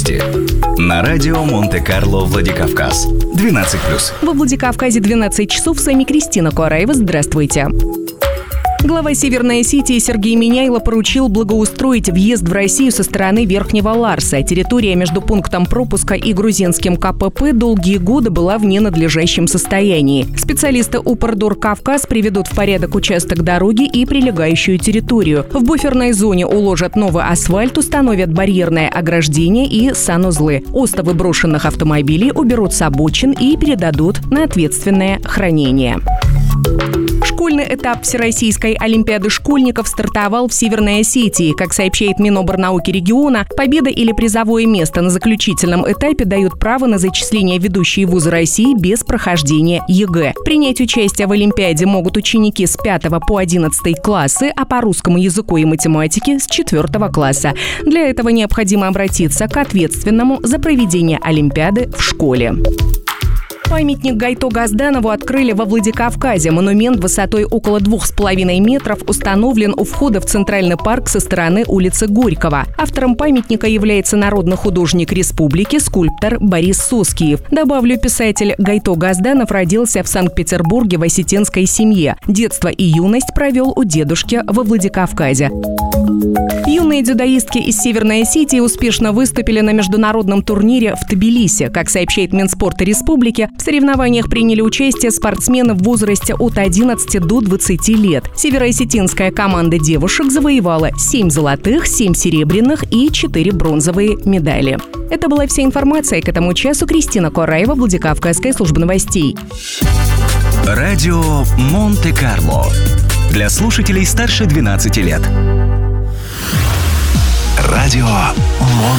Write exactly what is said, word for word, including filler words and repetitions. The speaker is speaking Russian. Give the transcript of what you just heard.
новости. На радио Монте-Карло Владикавказ. двенадцать плюс. Во Владикавказе двенадцать часов. С вами Кристина Куараева. Здравствуйте. Глава Северной Осетии Сергей Миняйло поручил благоустроить въезд в Россию со стороны Верхнего Ларса. Территория между пунктом пропуска и грузинским КПП долгие годы была в ненадлежащем состоянии. Специалисты Упордор-Кавказ приведут в порядок участок дороги и прилегающую территорию. В буферной зоне уложат новый асфальт, установят барьерное ограждение и санузлы. Остовы брошенных автомобилей уберут с обочин и передадут на ответственное хранение. Школьный этап Всероссийской олимпиады школьников стартовал в Северной Осетии. Как сообщает Миноборнауки региона, победа или призовое место на заключительном этапе дают право на зачисление в ведущие вузы России без прохождения ЕГЭ. Принять участие в олимпиаде могут ученики с пятого по одиннадцатый классы, а по русскому языку и математике с четвертого класса. Для этого необходимо обратиться к ответственному за проведение олимпиады в школе. Памятник Гайто Газданову открыли во Владикавказе. Монумент высотой около двух с половиной метров установлен у входа в Центральный парк со стороны улицы Горького. Автором памятника является народный художник республики, скульптор Борис Соскиев. Добавлю, писатель Гайто Газданов родился в Санкт-Петербурге в осетинской семье. Детство и юность провел у дедушки во Владикавказе. Юные дзюдоистки из Северной Осетии успешно выступили на международном турнире в Тбилиси. Как сообщает Минспорта республики, в соревнованиях приняли участие спортсмены в возрасте от одиннадцати до двадцати лет. Североосетинская команда девушек завоевала семь золотых, семь серебряных и четыре бронзовые медали. Это была вся информация к этому часу. Кристина Куараева, Владикавказская служба новостей. Радио Монте-Карло. Для слушателей старше двенадцати лет. Радио Монте-Карло.